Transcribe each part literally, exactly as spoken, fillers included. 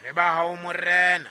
re ba hao morena.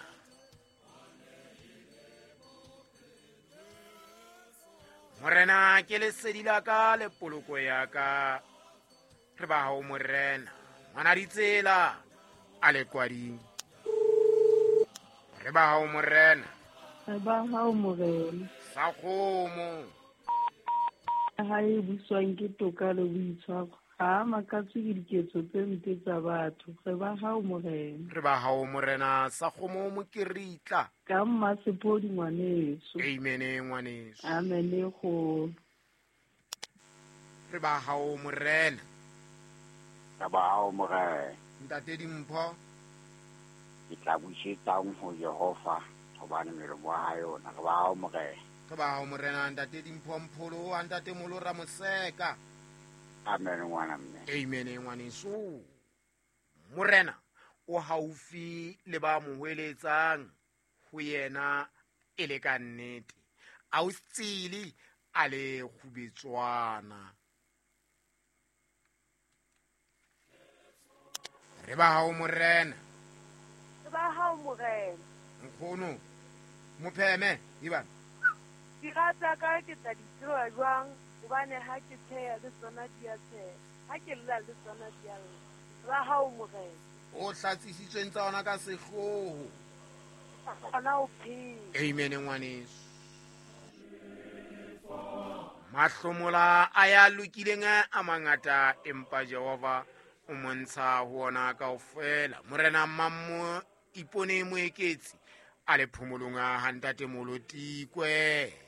Morena ke lesedi la ka le poloko ya ka, re ba hao morena. Ngwana ditsela a le kwading, re ba hao morena. Re ba hao morena. Sa kgomo Ha e buswang ke toka le boitshwaro, ha a makatse ke diketso tse mpe tsa batho. Re ba hao morena. re ba hao morena. Sa kgomo mokeritla. Ka mmasepodi ngwaneso. Amen ngwaneso. Amen e kgolo. Re ba hao morena. Ka ba hao morena. Ntate Dimpho, Ke tla busetang ho Jehova hobane melemo wa yona. Ka ba hao morena. re ba hao morena. Ntate Dimpho mpholo wa ntate molo Ramoseka. Amen ngwana mme. Amen ngwaneso. Morena o haufi le ba mo hweletsang ho yena e le ka nnete. A o tsili a le khubetswana. Re ba hao morena. Re ba hao morena. Nkgono mopheme ibana. Dirata ka ke tla di tseba jwang hobane ha ke tsheya le tsona di a tsheya, ha ke lla le tsona di a lla. Re ba hao morena. O hlatsisitsweng tsa ona ka sehloho. Ona o phele. Amen ngwaneso. Mahlomola a ya lokileng a mangata empa Jehova o montsha ho ona kaofela. Morena mammo ipone moeketsi a le phomolong a ntate Molotikwe.